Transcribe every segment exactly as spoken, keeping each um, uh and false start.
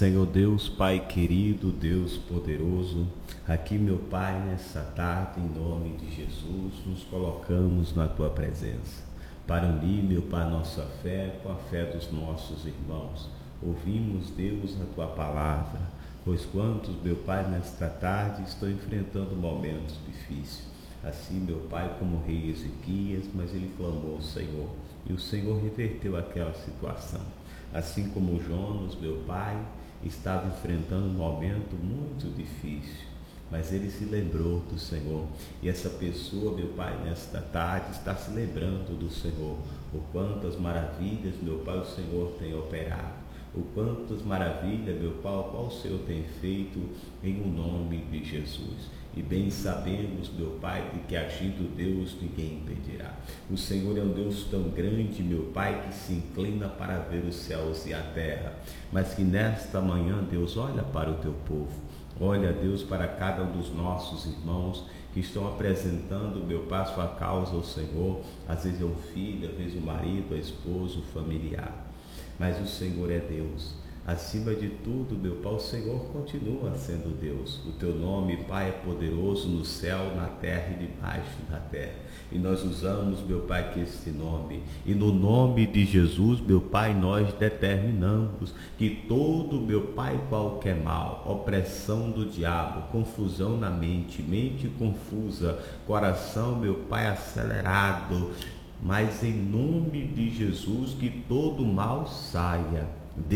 Senhor Deus, Pai querido, Deus poderoso, aqui, meu Pai, nessa tarde, em nome de Jesus, nos colocamos na Tua presença, para unir, meu Pai, nossa fé com a fé dos nossos irmãos. Ouvimos, Deus, a Tua palavra, pois quantos, meu Pai, nesta tarde estão enfrentando momentos difíceis. Assim, meu Pai, como o rei Ezequias, mas ele clamou ao Senhor, e o Senhor reverteu aquela situação. Assim como Jonas, meu Pai, estava enfrentando um momento muito difícil, mas ele se lembrou do Senhor. E essa pessoa, meu Pai, nesta tarde está se lembrando do Senhor. O quantas maravilhas, meu Pai, o Senhor tem operado. O quantas maravilhas, meu Pai, qual o Senhor tem feito em o nome de Jesus. E bem sabemos, meu Pai, de que agindo Deus ninguém impedirá. O Senhor é um Deus tão grande, meu Pai, que se inclina para ver os céus e a terra. Mas que nesta manhã, Deus, olha para o teu povo. Olha, Deus, para cada um dos nossos irmãos que estão apresentando, meu Pai, sua causa ao Senhor. Às vezes é o filho, às vezes o marido, a esposa, o familiar. Mas o Senhor é Deus. Acima de tudo, meu Pai, o Senhor continua sendo Deus. O teu nome, Pai, é poderoso no céu, na terra e debaixo da terra. E nós usamos, meu Pai, que este nome. E no nome de Jesus, meu Pai, nós determinamos que todo, meu Pai, qualquer mal, opressão do diabo, confusão na mente, mente confusa, coração, meu Pai, acelerado, mas em nome de Jesus, que todo mal saia,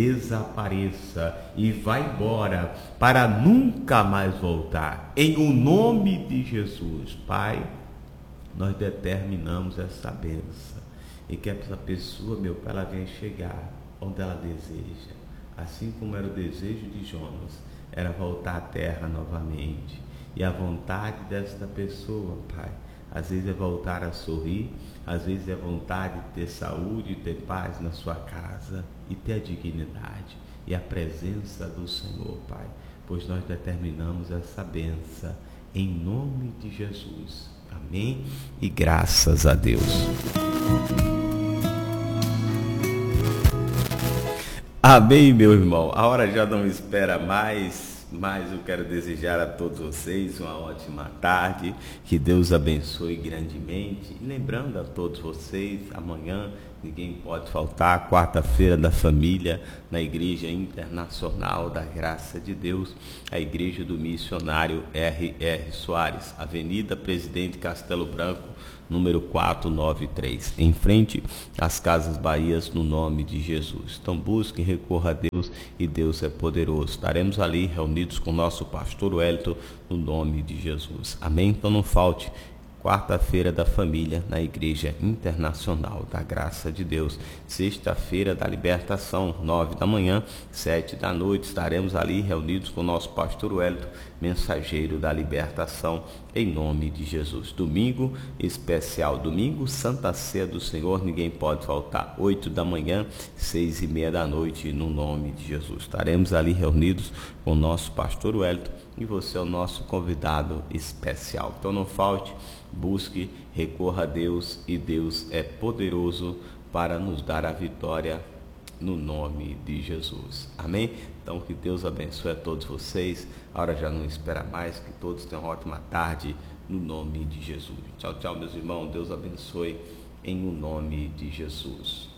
desapareça e vá embora para nunca mais voltar. Em o nome de Jesus, Pai, nós determinamos essa bênção e que essa pessoa, meu Pai, ela venha chegar onde ela deseja, assim como era o desejo de Jonas, era voltar à terra novamente. E a vontade desta pessoa, Pai, às vezes é voltar a sorrir, às vezes é vontade de ter saúde, ter paz na sua casa e ter a dignidade e a presença do Senhor, Pai, pois nós determinamos essa bênção em nome de Jesus. Amém? E graças a Deus. Amém, meu irmão. A hora já não espera mais. Mas eu quero desejar a todos vocês uma ótima tarde, que Deus abençoe grandemente. E lembrando a todos vocês, amanhã ninguém pode faltar, quarta-feira da família, na Igreja Internacional da Graça de Deus, a Igreja do Missionário R R Soares, Avenida Presidente Castelo Branco, número quatrocentos e noventa e três, em frente às Casas Bahias, no nome de Jesus. Então busque, recorra a Deus, e Deus é poderoso. Estaremos ali reunidos com o nosso pastor Wellington, no nome de Jesus. Amém? Então não falte. Quarta-feira da família na Igreja Internacional da Graça de Deus. Sexta-feira da Libertação, nove da manhã, sete da noite. Estaremos ali reunidos com o nosso pastor Wellington, mensageiro da libertação, em nome de Jesus. Domingo especial, domingo, Santa Ceia do Senhor, ninguém pode faltar. oito da manhã, seis e meia da noite, no nome de Jesus. Estaremos ali reunidos com o nosso pastor Wellington e você é o nosso convidado especial. Então não falte. Busque, recorra a Deus, e Deus é poderoso para nos dar a vitória no nome de Jesus. Amém? Então que Deus abençoe a todos vocês. A hora já não espera mais, que todos tenham uma ótima tarde no nome de Jesus. Tchau, tchau, meus irmãos. Deus abençoe em o nome de Jesus.